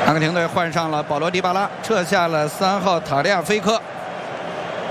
阿根廷队换上了保罗·迪巴拉，撤下了3号塔利亚菲科。